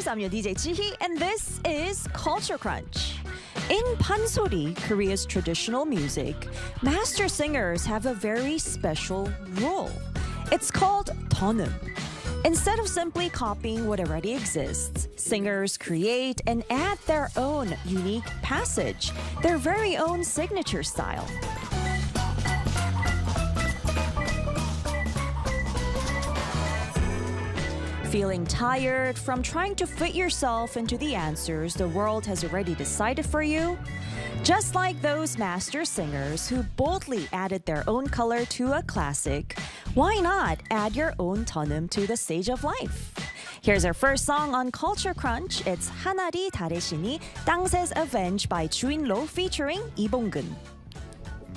listeners. I'm your DJ Jihi, and this is Culture Crunch. In pansori, Korea's traditional music, master singers have a very special role. It's called tonum. Instead of simply copying what already exists, singers create and add their own unique passage, their very own signature style. Feeling tired from trying to fit yourself into the answers the world has already decided for you? Just like those master singers who boldly added their own color to a classic, why not add your own tonum to the stage of life? Here's our first song on Culture Crunch. It's 하나리 다레시니 땅새's Avenge by Juinlo featuring Lee Bong-gun.